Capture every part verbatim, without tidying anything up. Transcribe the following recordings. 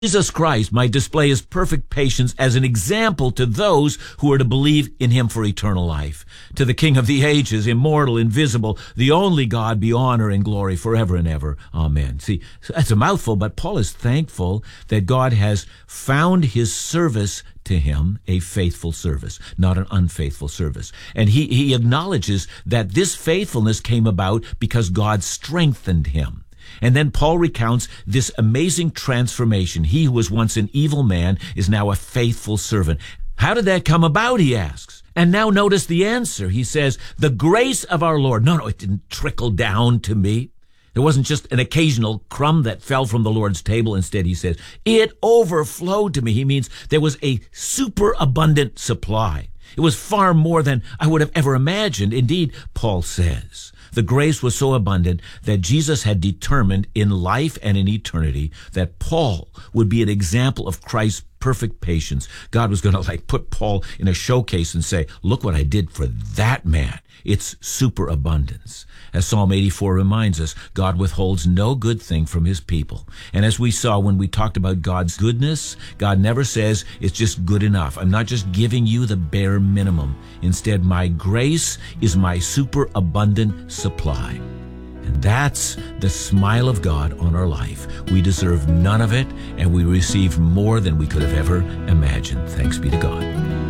Jesus Christ might display his perfect patience as an example to those who are to believe in him for eternal life. To the King of the ages, immortal, invisible, the only God, be honor and glory forever and ever. Amen. See, that's a mouthful, but Paul is thankful that God has found his service to him a faithful service, not an unfaithful service. And he, he acknowledges that this faithfulness came about because God strengthened him. And then Paul recounts this amazing transformation. He who was once an evil man is now a faithful servant. How did that come about, he asks. And now notice the answer. He says, the grace of our Lord. No, no, it didn't trickle down to me. It wasn't just an occasional crumb that fell from the Lord's table. Instead, he says, it overflowed to me. He means there was a superabundant supply. It was far more than I would have ever imagined. Indeed, Paul says, the grace was so abundant that Jesus had determined in life and in eternity that Paul would be an example of Christ's perfect patience. God was going to like put Paul in a showcase and say, look what I did for that man. It's superabundance. As Psalm eighty-four reminds us, God withholds no good thing from his people. And as we saw when we talked about God's goodness, God never says it's just good enough. I'm not just giving you the bare minimum. Instead, my grace is my superabundant supply. And that's the smile of God on our life. We deserve none of it, and we receive more than we could have ever imagined. Thanks be to God.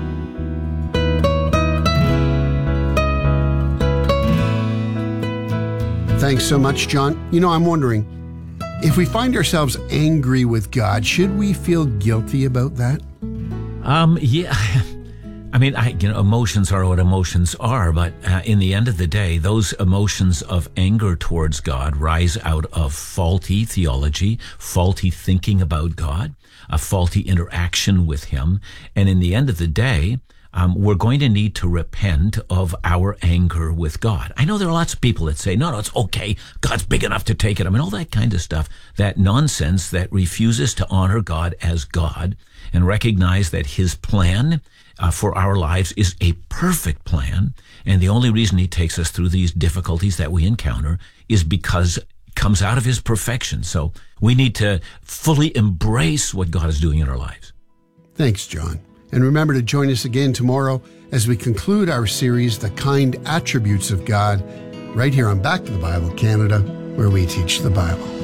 Thanks so much, John. You know, I'm wondering, if we find ourselves angry with God, should we feel guilty about that? Um, yeah. I mean, I, you know, emotions are what emotions are, but uh, in the end of the day, those emotions of anger towards God rise out of faulty theology, faulty thinking about God, a faulty interaction with him. And in the end of the day, Um, we're going to need to repent of our anger with God. I know there are lots of people that say, no, no, it's okay. God's big enough to take it. I mean, all that kind of stuff, that nonsense that refuses to honor God as God and recognize that his plan uh, for our lives is a perfect plan. And the only reason he takes us through these difficulties that we encounter is because it comes out of his perfection. So we need to fully embrace what God is doing in our lives. Thanks, John. And remember to join us again tomorrow as we conclude our series, The Kind Attributes of God, right here on Back to the Bible Canada, where we teach the Bible.